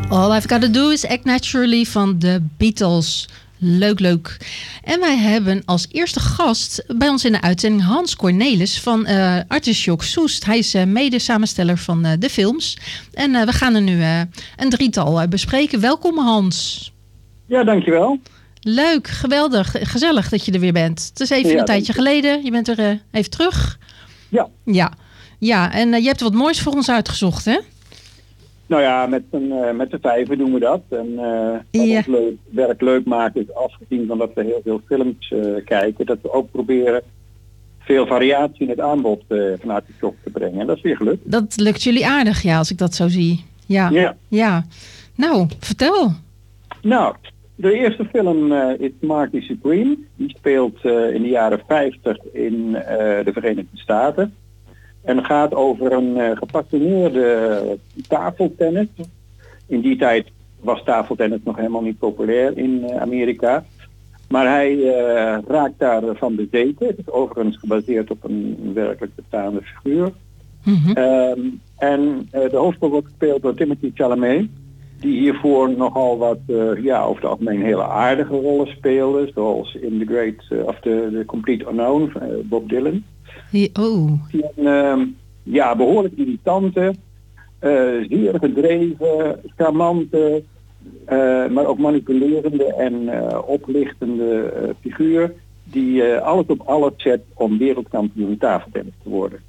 All I've Gotta Do Is Act Naturally van de Beatles. Leuk, leuk. En wij hebben als eerste gast bij ons in de uitzending Hans Cornelis van Artisjok Soest. Hij is mede-samensteller van de films. En we gaan er nu een drietal bespreken. Welkom Hans. Ja, dankjewel. Leuk, geweldig, gezellig dat je er weer bent. Het is even een tijdje geleden. Je bent er even terug. Ja. Ja, en je hebt wat moois voor ons uitgezocht, hè? Nou ja, met de vijven doen we dat. En wat ons werk leuk maakt is, afgezien van dat we heel veel films kijken, dat we ook proberen veel variatie in het aanbod van Artisjok te brengen. En dat is weer gelukt. Dat lukt jullie aardig, ja, als ik dat zo zie. Ja. Nou, vertel. Nou, de eerste film is Marty Supreme. Die speelt in de jaren 50 in de Verenigde Staten. En gaat over een gepassioneerde tafeltennis. In die tijd was tafeltennis nog helemaal niet populair in Amerika. Maar hij raakt daarvan bezeten. Het is overigens gebaseerd op een werkelijk bestaande figuur. Mm-hmm. En de hoofdrol wordt gespeeld door Timothée Chalamet. Die hiervoor nogal wat, over het algemeen hele aardige rollen speelde. Zoals in The Complete Unknown, Bob Dylan. Een behoorlijk irritante, zeer gedreven, charmante, maar ook manipulerende en oplichtende figuur die alles op alles zet om wereldkampioen tafeltennis te worden.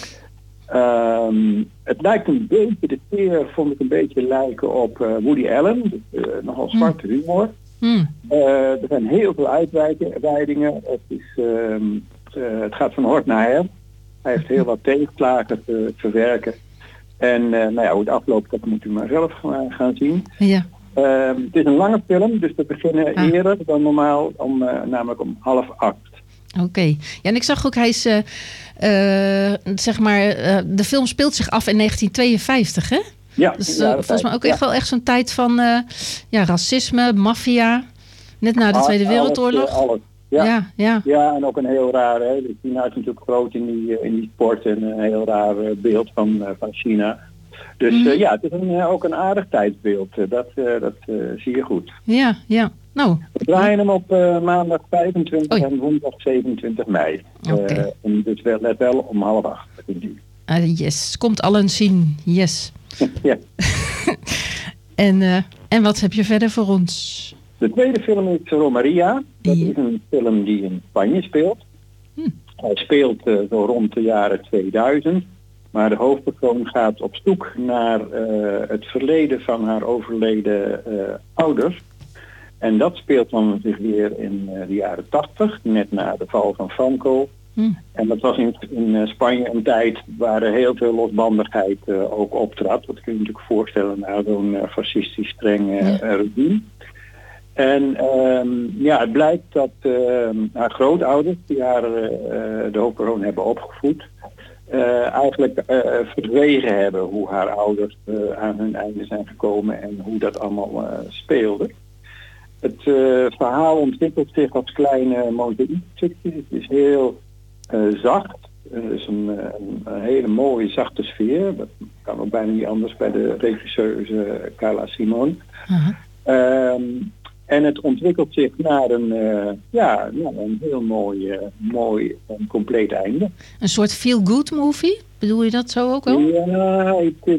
Het lijkt een beetje, de sfeer vond ik een beetje lijken op Woody Allen, dus, nogal zwarte humor. Er zijn heel veel uitweidingen. Het gaat van hort naar her. Hij heeft heel wat tegenslagen te verwerken. En hoe het afloopt, dat moet u maar zelf gaan zien. Ja. Het is een lange film, dus we beginnen eerder dan normaal, namelijk om 7:30. Oké. Ja, en ik zag ook, hij is, de film speelt zich af in 1952, hè? Ja. Dus volgens mij ook echt wel echt zo'n tijd van racisme, maffia, net na de Tweede Wereldoorlog. Alles. Ja, en ook een heel raar, China is natuurlijk groot in die sport en een heel raar beeld van China. Dus het is ook een aardig tijdsbeeld. Dat zie je goed. Ja. Nou. We draaien hem op maandag 25 en woensdag 27 mei. Okay. En dus let wel om 7:30. Yes, komt allen zien. Yes. Ja. En wat heb je verder voor ons? De tweede film is Romaria. Dat is een film die in Spanje speelt. Hij speelt zo rond de jaren 2000. Maar de hoofdpersoon gaat op zoek naar het verleden van haar overleden ouders. En dat speelt dan zich weer in de jaren 80, net na de val van Franco. En dat was in Spanje een tijd waar er heel veel losbandigheid ook optrad. Dat kun je natuurlijk voorstellen na zo'n fascistisch streng regime. En het blijkt dat haar grootouders, die haar de hoofdpersoon hebben opgevoed, eigenlijk verzwegen hebben hoe haar ouders aan hun einde zijn gekomen en hoe dat allemaal speelde. Het verhaal ontwikkelt zich als kleine mozaïekstukjes. Het is heel zacht. Het is een hele mooie zachte sfeer. Dat kan ook bijna niet anders bij de regisseuse Carla Simon. En het ontwikkelt zich naar een heel mooi en compleet einde. Een soort feel-good movie? Bedoel je dat zo ook wel? Ja,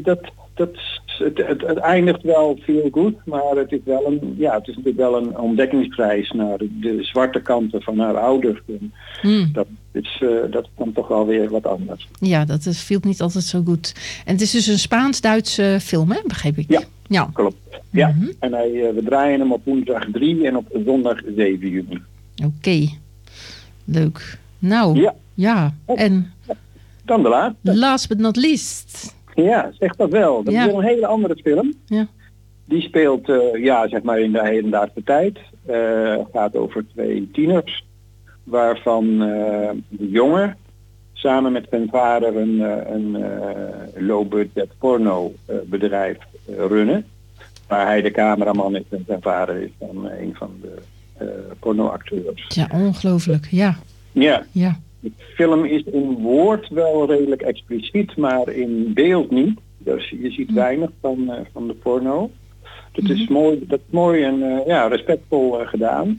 het eindigt wel feel good, maar het is natuurlijk wel een ontdekkingsreis naar de zwarte kanten van haar ouders. Dat is toch wel weer wat anders. Ja, dat viel niet altijd zo goed. En het is dus een Spaans-Duitse film, hè? Begreep ik? Ja, klopt. Ja, en we draaien hem op woensdag 3 en op zondag 7 juni. Oké. Leuk. Nou, ja. En dan de laatste. Last but not least. Ja, zeg dat wel. Dat is wel een hele andere film. Ja. Die speelt in de hedendaagse tijd. Gaat over 2 tieners. Waarvan de jongen samen met zijn vader een low-budget porno bedrijf runnen. Waar hij de cameraman is en zijn vader is dan een van de pornoacteurs. Ja, ongelooflijk. Ja. De film is in woord wel redelijk expliciet, maar in beeld niet. Dus je ziet weinig van de porno. Dat is mooi, dat is mooi en respectvol gedaan.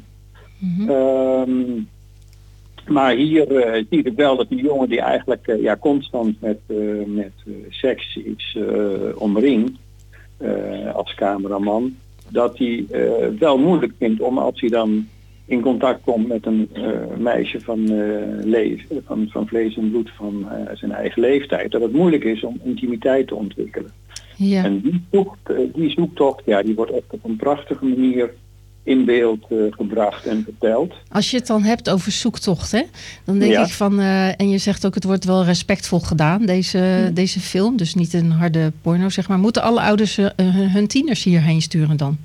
Maar hier zie ik wel dat die jongen die eigenlijk constant met seks is omringd als cameraman, dat hij wel moeilijk vindt om als hij dan in contact komt met een meisje van vlees en bloed van zijn eigen leeftijd, dat het moeilijk is om intimiteit te ontwikkelen. Ja. En die zoektocht, die wordt echt op een prachtige manier in beeld gebracht en verteld. Als je het dan hebt over zoektocht, hè, dan denk ik van, en je zegt ook het wordt wel respectvol gedaan, deze film, dus niet een harde porno, zeg maar. Moeten alle ouders hun tieners hierheen sturen dan?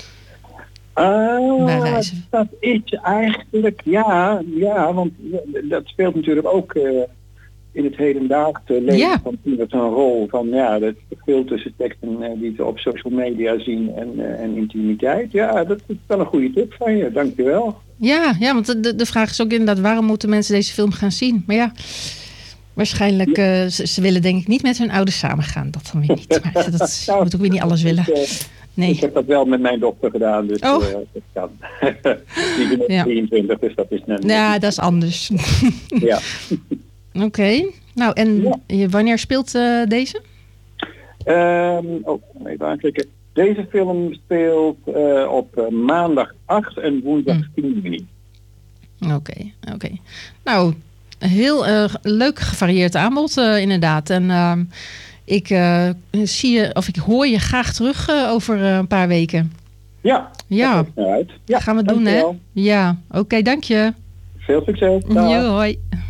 Dat is eigenlijk, want dat speelt natuurlijk ook in het hedendaagse leven van tieners een rol van het verschil tussen teksten die ze op social media zien en intimiteit. Ja, dat is wel een goede tip van je, dankjewel. Ja, want de vraag is ook inderdaad, waarom moeten mensen deze film gaan zien? Maar ja, waarschijnlijk, ze willen denk ik niet met hun ouders samengaan. Dat dan weer niet. Maar dat moet ook weer niet alles willen. Nee. Ik heb dat wel met mijn dochter gedaan, dus dat kan. Die is 23, dus dat is net. Ja, dat is anders. Ja. Oké. Nou, en wanneer speelt deze? Even aanklikken. Deze film speelt op maandag 8 en woensdag 10 juni. Oké. Nou, heel leuk gevarieerd aanbod inderdaad. En ik hoor je graag terug over een paar weken. Ja. Gaan we doen, hè? Ja, oké, dank je. Veel succes. Jo, hoi.